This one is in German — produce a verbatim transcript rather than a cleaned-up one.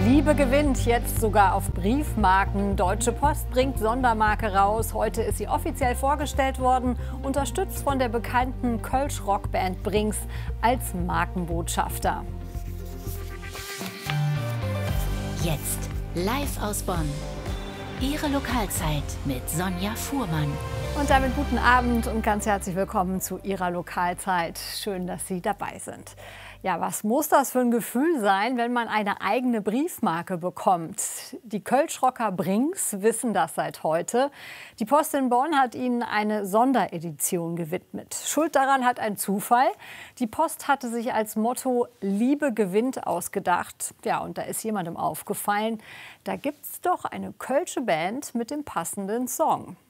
Liebe gewinnt jetzt sogar auf Briefmarken. Deutsche Post bringt Sondermarke raus. Heute ist sie offiziell vorgestellt worden, unterstützt von der bekannten Kölsch-Rockband Brings als Markenbotschafter. Jetzt live aus Bonn. Ihre Lokalzeit mit Sonja Fuhrmann. Und damit guten Abend und ganz herzlich willkommen zu Ihrer Lokalzeit. Schön, dass Sie dabei sind. Ja, was muss das für ein Gefühl sein, wenn man eine eigene Briefmarke bekommt? Die Kölsch-Rocker Brings wissen das seit heute. Die Post in Bonn hat ihnen eine Sonderedition gewidmet. Schuld daran hat ein Zufall. Die Post hatte sich als Motto Liebe gewinnt ausgedacht. Ja, und da ist jemandem aufgefallen, da gibt's doch eine kölsche Band mit dem passenden Song.